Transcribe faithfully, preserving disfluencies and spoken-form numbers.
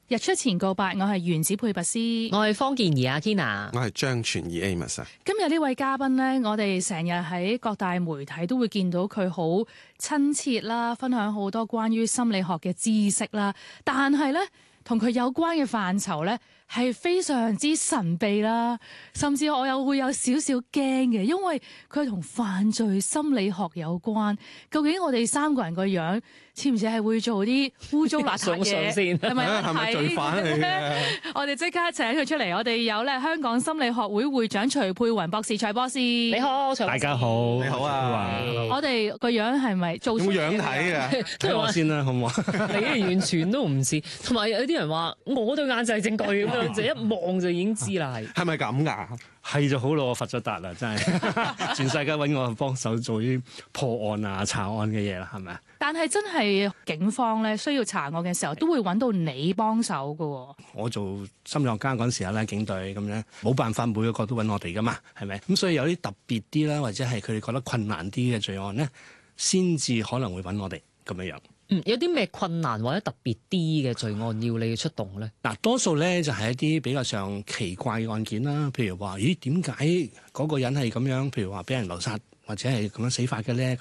日出前告白，我係原子配拔斯， 我係方健儀阿 Kina， 我係張傳義 Amos 啊。 今日呢位嘉賓呢，我哋成日喺各大媒體都會見到佢好親切啦，分享好多關於心理學嘅知識啦。但係呢，同佢有關嘅範疇呢，係非常之神秘啦，甚至我又會有少少驚嘅，因為佢同犯罪心理學有關。究竟我哋三個人個樣似唔似係會做啲污糟邋遢嘢？係咪係咪罪犯嚟嘅？ 我哋即刻請佢出嚟。我哋有咧香港心理學會會長徐佩雲博士，徐博士， 你好，徐博士。 大家好， 你好啊！ 我哋個樣係咪做有冇樣睇啊？ 睇我先啦，好唔好？ 你完全都唔似，同埋有啲人話我對眼就係證據咁樣，就一望就已經知啦。係係咪咁㗎？ 係就好咯，我發咗達啦，真係全世界揾我幫手做啲破案啊、查案嘅嘢啦，係咪啊？ 但係真係警方咧需要查案嘅時候，都會揾到你幫手㗎。 我做心理學家嗰陣時候咧，警隊咁樣冇辦法每一個都揾我哋噶嘛，係咪？咁所以有啲特別啲啦，或者係佢哋覺得困難啲嘅罪案咧，先至可能會揾我哋咁樣樣。 嗯，有啲咩困難或者特別啲嘅罪案要你出動咧？ 嗱，多數咧就係一啲比較上奇怪嘅案件啦，譬如話，咦點解嗰個人係咁樣？譬如話俾人謀殺或者係咁樣死法嘅咧？